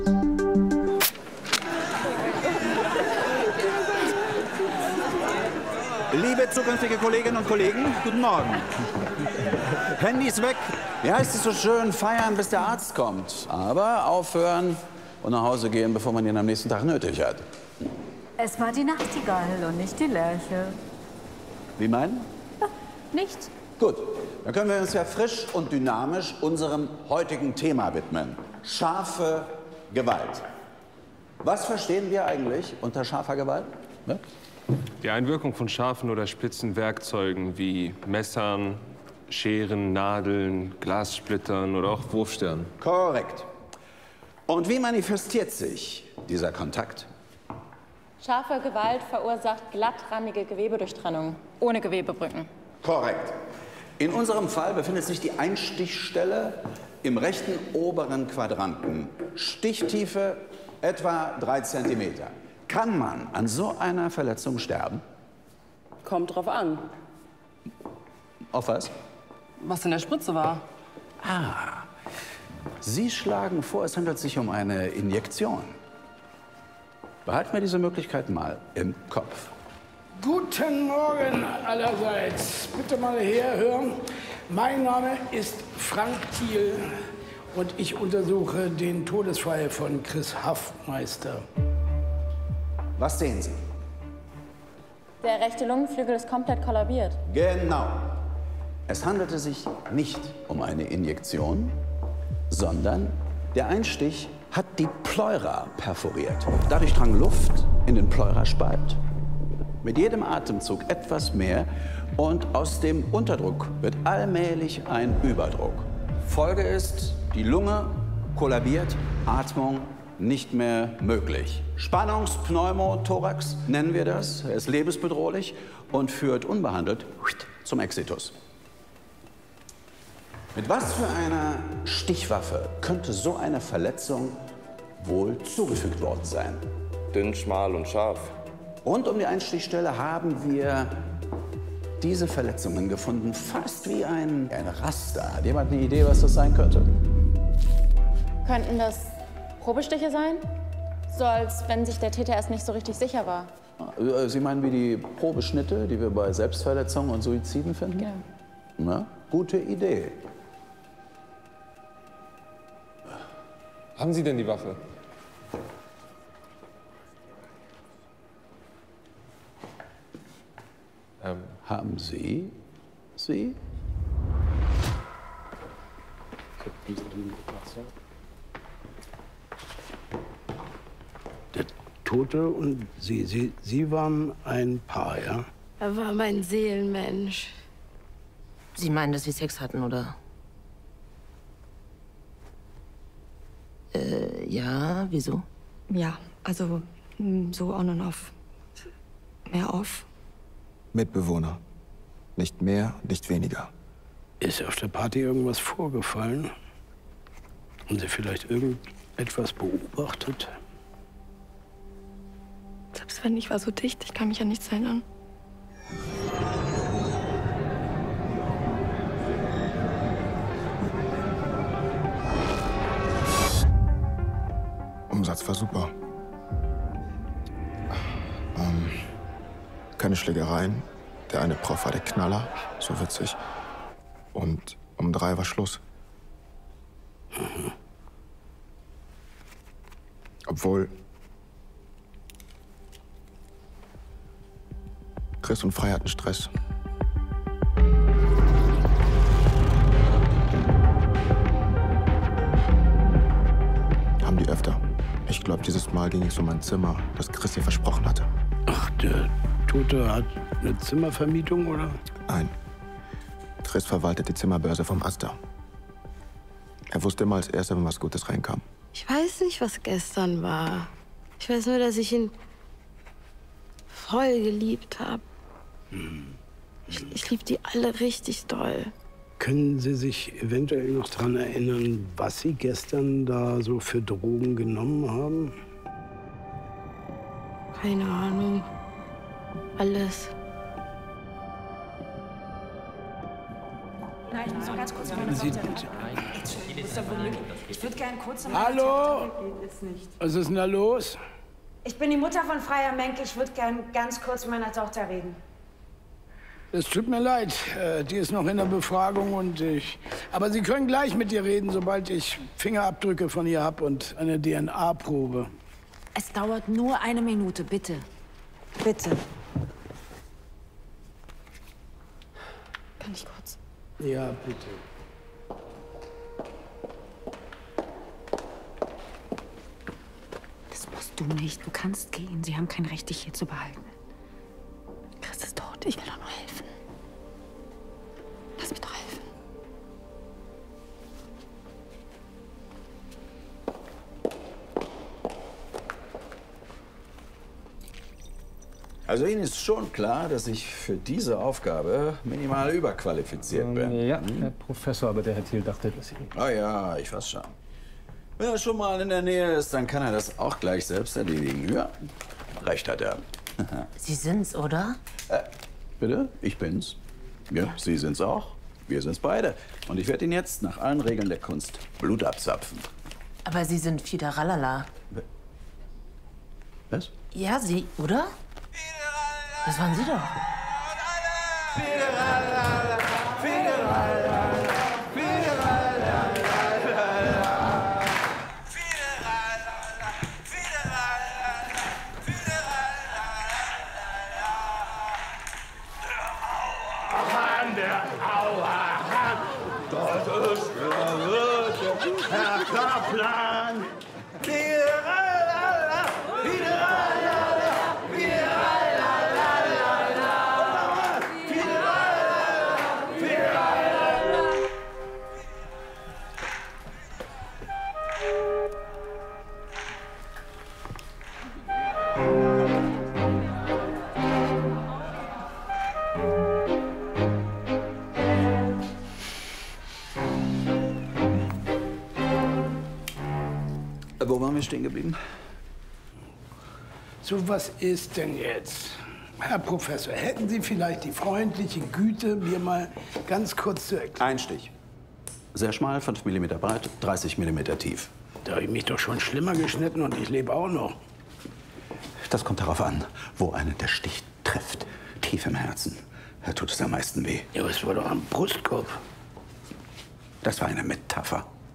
Liebe zukünftige Kolleginnen und Kollegen, guten Morgen. Handys weg. Wie heißt es so schön? Feiern, bis der Arzt kommt. Aber aufhören und nach Hause gehen, bevor man ihn am nächsten Tag nötig hat. Es war die Nachtigall und nicht die Lerche. Wie meinen? Nichts. Gut, dann können wir uns ja frisch und dynamisch unserem heutigen Thema widmen. Scharfe Gewalt. Was verstehen wir eigentlich unter scharfer Gewalt? Ne? Die Einwirkung von scharfen oder spitzen Werkzeugen wie Messern, Scheren, Nadeln, Glassplittern oder auch Wurfsternen. Korrekt. Und wie manifestiert sich dieser Kontakt? Scharfe Gewalt verursacht glattrandige Gewebedurchtrennung, ohne Gewebebrücken. Korrekt. In unserem Fall befindet sich die Einstichstelle im rechten oberen Quadranten. Stichtiefe etwa 3 Zentimeter. Kann man an so einer Verletzung sterben? Kommt drauf an. Auf was? Was in der Spritze war. Ah, Sie schlagen vor, es handelt sich um eine Injektion. Behalten wir diese Möglichkeit mal im Kopf. Guten Morgen allerseits. Bitte mal herhören. Mein Name ist Frank Thiel und ich untersuche den Todesfall von Chris Haffmeister. Was sehen Sie? Der rechte Lungenflügel ist komplett kollabiert. Genau. Es handelte sich nicht um eine Injektion, sondern der Einstich hat die Pleura perforiert. Dadurch drang Luft in den Pleuraspalt. Mit jedem Atemzug etwas mehr und aus dem Unterdruck wird allmählich ein Überdruck. Folge ist, die Lunge kollabiert, Atmung nicht mehr möglich. Spannungspneumothorax nennen wir das. Er ist lebensbedrohlich und führt unbehandelt zum Exitus. Mit was für einer Stichwaffe könnte so eine Verletzung wohl zugefügt worden sein? Dünn, schmal und scharf. Rund um die Einstichstelle haben wir diese Verletzungen gefunden, fast wie ein Raster. Hat jemand eine Idee, was das sein könnte? Könnten das Probestiche sein? So als wenn sich der Täter erst nicht so richtig sicher war. Sie meinen wie die Probeschnitte, die wir bei Selbstverletzungen und Suiziden finden? Genau. Na, gute Idee. Haben Sie denn die Waffe? Haben Sie sie? Der Tote und Sie waren ein Paar, ja? Er war mein Seelenmensch. Sie meinen, dass Sie Sex hatten, oder? Ja, wieso? Ja, also so on und off. Mehr off. Mitbewohner. Nicht mehr, nicht weniger. Ist auf der Party irgendwas vorgefallen? Haben Sie vielleicht irgendetwas beobachtet? Selbst wenn ich war so dicht, ich kann mich an nichts erinnern. Umsatz war super. Keine Schlägereien. Der eine Prof war der Knaller, so witzig. Und um 3 war Schluss. Obwohl Chris und Frei hatten Stress. Haben die öfter. Ich glaube, dieses Mal ging es um ein Zimmer, das Chris ihr versprochen hatte. Ach, der Tote hat eine Zimmervermietung, oder? Nein. Chris verwaltet die Zimmerbörse vom Asta. Er wusste immer als Erster, wenn was Gutes reinkam. Ich weiß nicht, was gestern war. Ich weiß nur, dass ich ihn voll geliebt habe. Ich liebe die alle richtig doll. Können Sie sich eventuell noch daran erinnern, was Sie gestern da so für Drogen genommen haben? Keine Ahnung. Alles. Nein, ich muss noch ganz kurz meine Tochter reden. Ich würde gerne kurz mit Hallo? Was ist denn da los? Ich bin die Mutter von Freier Menke. Ich würde gerne ganz kurz mit meiner Tochter reden. Es tut mir leid, die ist noch in der Befragung Aber Sie können gleich mit ihr reden, sobald ich Fingerabdrücke von ihr habe und eine DNA-Probe. Es dauert nur 1 Minute, bitte. Bitte. Kann ich kurz? Ja, bitte. Das musst du nicht. Du kannst gehen. Sie haben kein Recht, dich hier zu behalten. Chris ist tot. Ich will doch nur helfen. Lass mich doch helfen. Also Ihnen ist schon klar, dass ich für diese Aufgabe minimal überqualifiziert bin. Ja, Herr Professor, aber der Herr Thiel dachte, dass Sie... Ah ja, ich weiß schon. Wenn er schon mal in der Nähe ist, dann kann er das auch gleich selbst erledigen. Ja, recht hat er. Sie sind's, oder? Bitte? Ich bin's. Ja, Sie sind's auch. Wir sind's beide. Und ich werde Ihnen jetzt nach allen Regeln der Kunst Blut abzapfen. Aber Sie sind Fideralala. Was? Ja, Sie, oder? Das waren Sie doch. Herr Kaplan! Wo waren wir stehen geblieben? So, was ist denn jetzt? Herr Professor, hätten Sie vielleicht die freundliche Güte, mir mal ganz kurz zu erklären? Ein Stich. Sehr schmal, 5 mm breit, 30 mm tief. Da habe ich mich doch schon schlimmer geschnitten und ich lebe auch noch. Das kommt darauf an, wo einen der Stich trifft. Tief im Herzen. Da tut es am meisten weh. Ja, aber es war doch am Brustkorb. Das war eine Metapher.